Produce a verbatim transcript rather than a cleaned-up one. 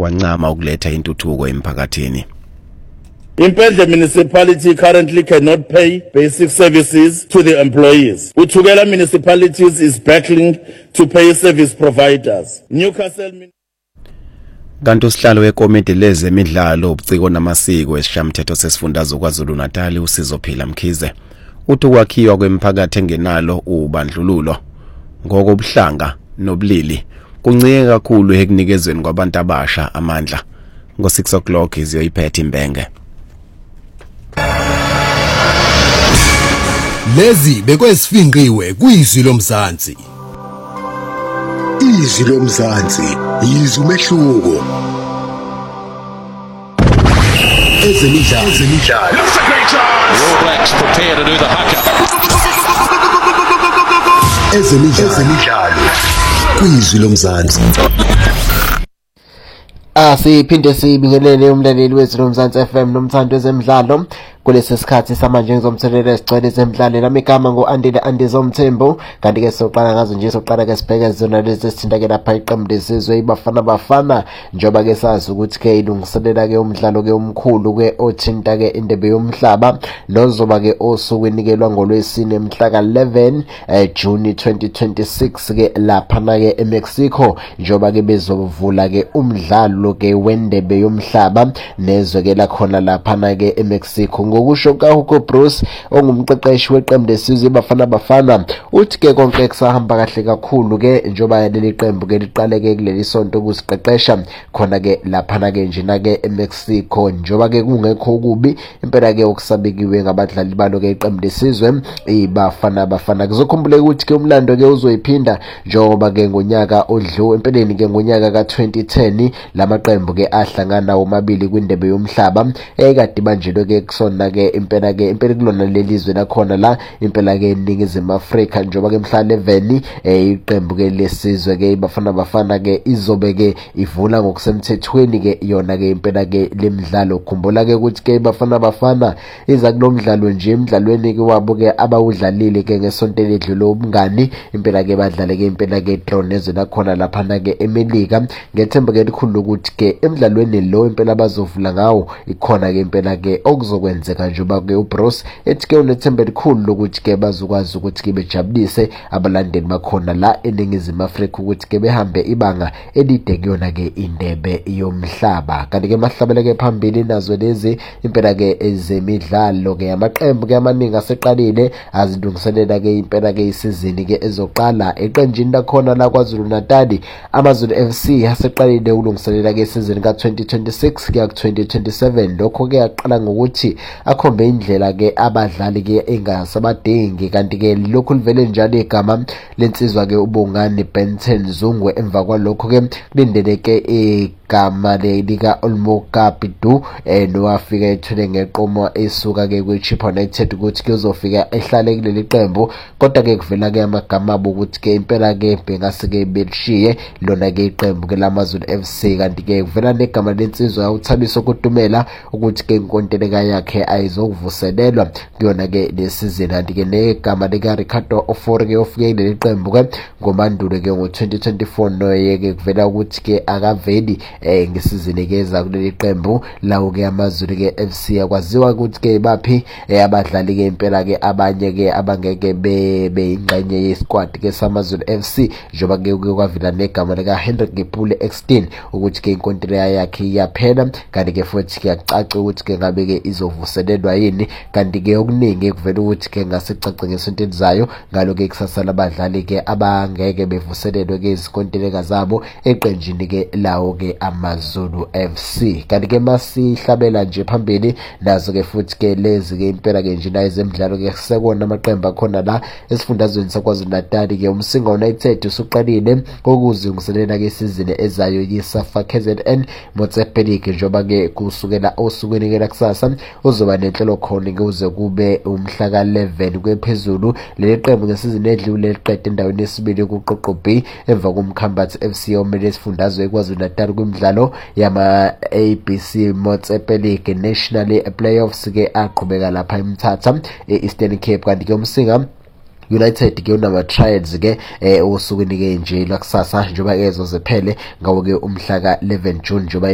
wancama ukuletha intuthuko emphakathini. Impedle municipality currently cannot pay basic services to the employees. Uthukela municipalities is battling to pay service providers. Newcastle Kanti usihlalo wekomiti lezemidlalo ubuciko namasiko esishamthetho sesifundazwe kwaZulu Natal uSizophila Mkhize uthi ukwakhiwa kwemiphakathi engenalo ubandlululo ngokobuhlanga nobulili kuncike kakhulu ekunikezweni kwabantu abasha amandla. Ngo six o'clock iziyoyiphethe imbenge. Lezi bekwesifingqiwe kuyizwi lomzansi. Izwi lomzansi yizwi umehluko. Ezemidlalo ezemidlalo. All Blacks prepare to do the haka. Ezemidlalo ezemidlalo. Kuyizwi lomzansi. Asiphinde sibingelele umlaleli wethu lomzansi F M nomthando wezemidlalo kulesi sikhathi samanje ngizomthelela esicwele zemidlalo lami igama ngoAndile Andizomthembu kanti ke soqala ngazo nje soqala ke sibheke zona lezi sithinta ke lapha iqembu lesizwe ibafana bafana njoba ke sazi ukuthi ke ilungiselela ke umdlalo ke omkhulu ke othinta ke indebe yomhlaba nozoba ke osukwinikelwa ngolwesine mhla ka eleven June twenty twenty-six ke lapha na ke eMexico njoba ke bezovula ke umdlalo ke wendebe yomhlaba nezwe ke la khona lapha na ke eMexico. Ngokusho kaHugo Bruce ongumqeqeshi weqembu lesizwe bafana bafana uthi ke konke kusahamba kahle kakhulu ke njoba leli qembu ke liqale ke kuleli sonto ukusiqeqesha khona ke lapha na ke njena ke eMexico njoba ke kungekho kubi impela ke okusabekiwe ngabadlali balo ke iqembu lesizwe ibafana bafana. Kuzokhumbule ukuthi ke umlando ke uzoyiphinda njoba ke ngonyaka odlu empeleni ke ngonyaka ka twenty ten lamaqembu ke ahlangana omabili kwindebe yomhlaba ekade banjelo ke kusona ke impela ke impela kulona lelizwe lakhona la impela ke eNingizimu Afrika njoba ke mhla eleven iqembu ke lesizwe ke ibafana bafana ke izobe ke ivula ngokusemthethweni ke yona ke impela ke lemidlalo. Khumbula ke ukuthi ke ibafana bafana iza kulomdlalo nje emidlalweni ke wabo ke abawudlalile ke ngesonto ledlulo ubungani impela ke badlale ke impela ke draw nezwe lakhona lapha na ke eMelika ngethemba ke likhulu ukuthi ke emidlalweni lo impela bazovula ngawo ikhona ke impela ke okuzokwenzeka njoba ke uBruce ethi ke unethemba elikhulu ukuthi ke bazokwazi ukuthi ke bejabulise abalandeli bakhona la eNingizimu Afrika ukuthi ke behambe ibanga elide kuyona ke indebe yomhlaba. Kanti ke mahlabele ke phambili nazo lezi impela ke ezemidlalo ke amaqembu ke amaningi aseqalile azilungiselela ke impela ke isizini ke ezoqala eqenjini lakhona la kwaZulu Natal AmaZulu F C aseqalile ukulungiselela ke isizini ka twenty twenty-six kuya ku twenty twenty-seven. Lokho ke yaqala ngokuthi akhombe indlela ke abadlali ke engasabadingi kanti ke lokhu livele njalo igama lensizwa ke uBongani Benton Zungwe emva kwalokho ke kulindeleke igama lika Olmoka Bidu eh nowafika ethule ngeqomo esuka ke kwiChippa United ukuthi kuzofika ehlale kuleli qembu kodwa ke kuvela ke amagama abo ukuthi ke impela ke bengase ke belishiye lona ke iqembu ke lamaZulu F C kanti ke kuvela negama lensizwa uThabiso Kutumela ukuthi ke inkontileka yakhe ayizokuvuselelwa kuyona ke lesizini kanti ke negama lika Ricardo Ofori ke ofike kuleli qembu ke ngomandulo ke ngo twenty twenty-four noye ke kuvela ukuthi ke akaveli eh ngesizini ke eza kuleli qembu lawo ke amaZulu ke F C akwaziwa ukuthi ke baphi abadlali ke impela ke abanye ke abangeke be beyingxenye yesquad ke samaZulu F C njoba ke kwavila negama lika Hendrik Gipule Extin ukuthi ke inkontileka yakhe iyaphela kanti ke futhi kuyacaca ukuthi ke ngabe ke izovuselelwa yini kanti ke okuningi kuvela ukuthi ke ngasicace ngesonto elizayo ngalo ke kusasa labadlali ke abangeke bevuselelwe ke izinkontileka zabo eqenjini ke lawo ke amaZulu F C. Kanti ke masihlabela nje phambili nazo ke futhi ke lezi ke impela ke njena ezemidlalo ke sekona amaqembu akhona la esifundazweni sakwaZulu Natal ke uMsinga United usuqalile ukuzilungiselela ke isizini ezayo yiSAFA K Z N Motsepe njoba ke kusukela osukwini ke lakusasa uzoba nenhlelo khona ke uze kube umhla ka eleven kwephezulu leli qembu ngesizini edlule liqede endaweni yesibili kuqoqo B emva komkhambathi F C omele isifundazwe kwaZulu Natal kwimidlalo yama A B C Motsepe League National Playoffs ke aqhubeka lapha eMthatha eEastern Cape kanti ke uMsinga United ke unama trials ke eh usukwini ke nje lakusasa njoba ke ezo zephele ngawo ke umhla ka eleven June njoba